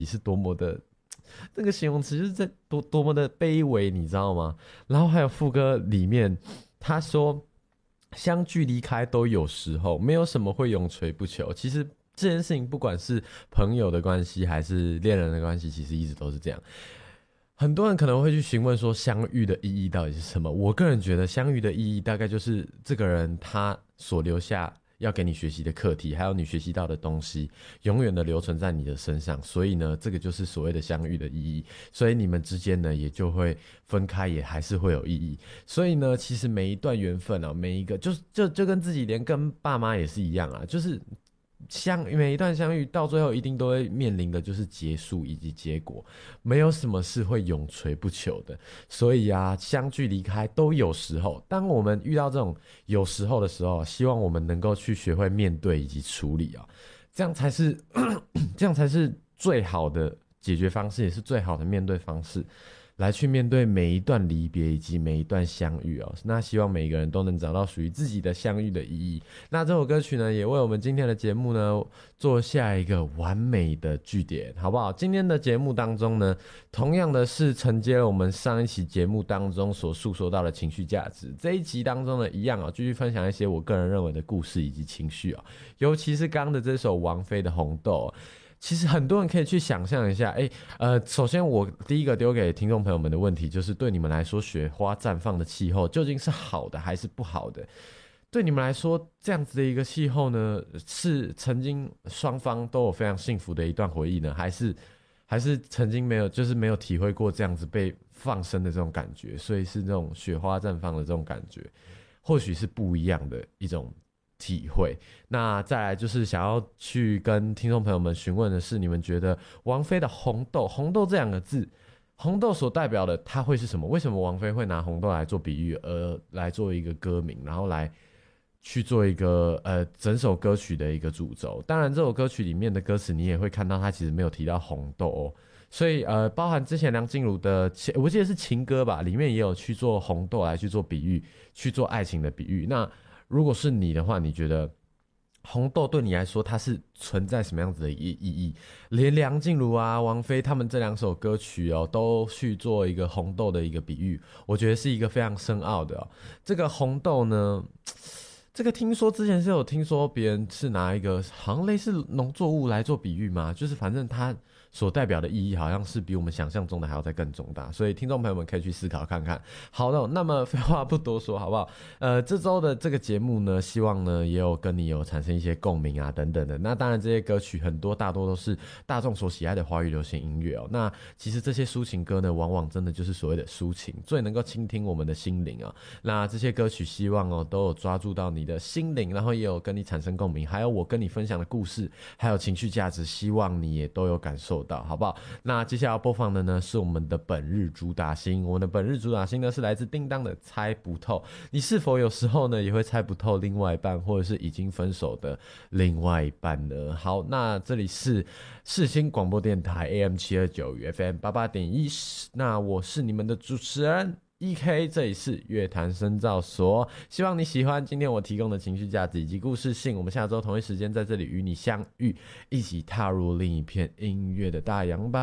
是多么的，那个形容词就是在多么的卑微，你知道吗？然后还有副歌里面他说，相聚离开都有时候，没有什么会永垂不朽。其实这件事情，不管是朋友的关系还是恋人的关系，其实一直都是这样。很多人可能会去询问说，相遇的意义到底是什么？我个人觉得，相遇的意义大概就是这个人他所留下要给你学习的课题，还有你学习到的东西，永远的留存在你的身上。所以呢，这个就是所谓的相遇的意义。所以你们之间呢，也就会分开，也还是会有意义。所以呢，其实每一段缘分啊，每一个就跟自己连跟爸妈也是一样啊，就是每一段相遇到最后一定都会面临的就是结束以及结果，没有什么是会永垂不朽的。所以啊，相聚离开都有时候。当我们遇到这种有时候的时候，希望我们能够去学会面对以及处理啊，这样才是这样才是最好的解决方式，也是最好的面对方式。来去面对每一段离别以及每一段相遇哦。那希望每一个人都能找到属于自己的相遇的意义。那这首歌曲呢，也为我们今天的节目呢做下一个完美的句点，好不好？今天的节目当中呢，同样的是承接了我们上一期节目当中所诉说到的情绪价值。这一集当中呢，一样继续分享一些我个人认为的故事以及情绪尤其是刚刚的这首王菲的《红豆》。其实很多人可以去想象一下，首先我第一个丢给听众朋友们的问题就是，对你们来说，雪花绽放的气候究竟是好的还是不好的？对你们来说，这样子的一个气候呢，是曾经双方都有非常幸福的一段回忆呢，还是曾经没有，就是没有体会过这样子被放生的这种感觉，所以是那种雪花绽放的这种感觉，或许是不一样的一种体会。那再来就是想要去跟听众朋友们询问的是，你们觉得王菲的红豆，红豆这两个字，红豆所代表的它会是什么？为什么王菲会拿红豆来做比喻，而来做一个歌名，然后来去做一个整首歌曲的一个主轴？当然，这首歌曲里面的歌词你也会看到，它其实没有提到红豆哦。所以包含之前梁静茹的，我记得是情歌吧，里面也有去做红豆来去做比喻，去做爱情的比喻。那如果是你的话，你觉得红豆对你来说它是存在什么样子的意义？连梁静茹啊、王菲他们这两首歌曲都去做一个红豆的一个比喻，我觉得是一个非常深奥的这个红豆呢，这个听说之前是有听说别人是拿一个好像类似农作物来做比喻嘛，就是反正它所代表的意义好像是比我们想象中的还要再更重大，所以听众朋友们可以去思考看看。好的，那么废话不多说，好不好？这周的这个节目呢，希望呢也有跟你有产生一些共鸣啊等等的。那当然这些歌曲大多都是大众所喜爱的华语流行音乐那其实这些抒情歌呢，往往真的就是所谓的抒情，最能够倾听我们的心灵那这些歌曲希望都有抓住到你的心灵，然后也有跟你产生共鸣，还有我跟你分享的故事，还有情绪价值，希望你也都有感受到，好不好？那接下来要播放的呢是我们的本日主打星，我们的本日主打星呢是来自叮当的猜不透。你是否有时候呢也会猜不透另外一半，或者是已经分手的另外一半呢？好，那这里是世新广播电台 AM729 与 FM88.1，那我是你们的主持人EK， 这里是乐坛深造所，希望你喜欢今天我提供的情绪价值以及故事性。我们下周同一时间在这里与你相遇，一起踏入另一片音乐的大洋吧。